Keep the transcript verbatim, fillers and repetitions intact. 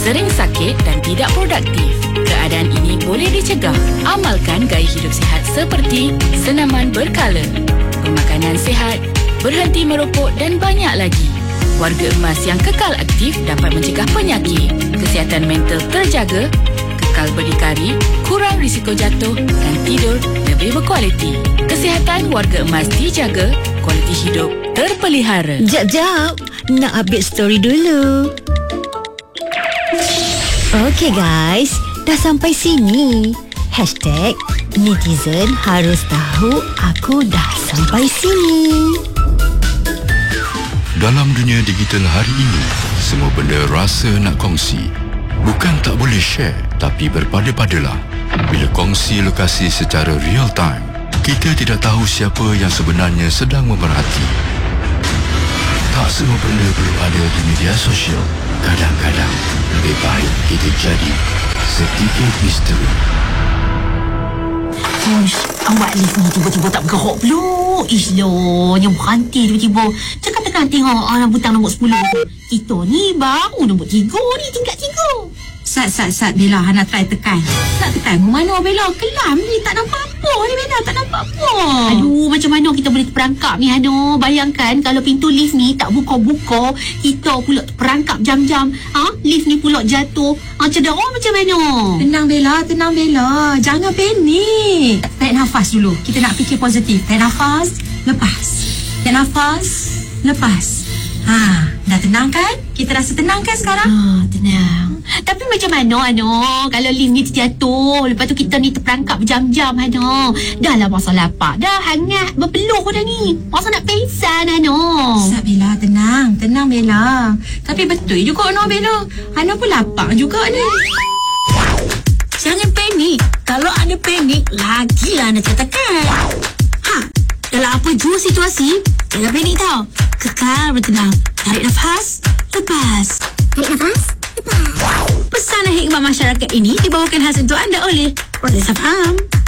sering sakit dan tidak produktif. Keadaan ini boleh dicegah. Amalkan gaya hidup sihat seperti senaman berkala, pemakanan sihat, berhenti merokok dan banyak lagi. Warga emas yang kekal aktif dapat mencegah penyakit, kesihatan mental terjaga, kekal berdikari, kurang risiko jatuh dan tidur lebih berkualiti. Kesihatan warga emas dijaga, kualiti hidup terpelihara. Jap, jap. Nak update story dulu. Okey guys, dah sampai sini. Hashtag netizen harus tahu aku dah sampai sini. Dalam dunia digital hari ini, semua benda rasa nak kongsi. Bukan tak boleh share, tapi berpada-padalah. Bila kongsi lokasi secara real time, kita tidak tahu siapa yang sebenarnya sedang memerhati. Tak semua benda perlu ada di media sosial. Kadang-kadang, lebih baik kita jadi sedikit misteri. Uish, awak lift ni tiba-tiba tak bergerak pula. Ish loh, yang berhenti tiba-tiba. Cakap tekan tengok orang butang nombor sepuluh. Kita ni baru nombor tiga ni, tingkat tiga. Sat, sat, sat, Bella, Hana try tekan. Nak tekan mana Bella? Kelam ni, tak nampak apa ni Bella, tak nampak apa. Aduh, macam mana kita boleh terperangkap ni Hana? Bayangkan kalau pintu lift ni tak buka-buka, kita pula terperangkap jam-jam. Ha? Lift ni pula jatuh. Ha, cedera macam mana? Tenang Bella, tenang Bella. Jangan panik. Tarik nafas dulu. Kita nak fikir positif. Tarik nafas, lepas. Tarik nafas, lepas. Ha, dah tenang kan? Kita rasa tenang kan sekarang? Ha, tenang. Tapi macam mana, Ano? Kalau lift ni terjatuh, lepas tu kita ni terperangkap berjam-jam, Ano. Dah lah masa lapar. Dah hangat, berpeluh dah ni. Masa nak pingsan, Ano. Sat, Bella, tenang. Tenang, Bella. Tapi betul juga, Ano, Bella. Ano pun lapar juga ni. Jangan panik. Kalau Ana panik, lagilah Ana katakan. Ha, dalam apa jua situasi, jangan panik tau. Kekal bertenang. Tarik nafas, lepas. Tarik nafas, lepas. Pesanan hikmat masyarakat ini dibawakan khas untuk anda oleh Protesa Farm.